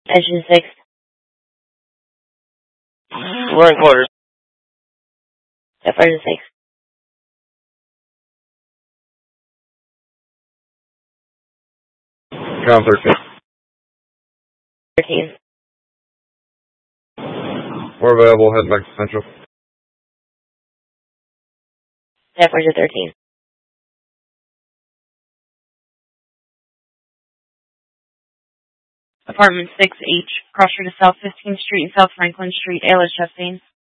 Engine 6. We're in quarters. Engine 6. Ground 13. 13. We're available, head back to Central. Engine 13. Apartment 6H, cross street of South 15th Street and South Franklin Street, Ayla Chastain.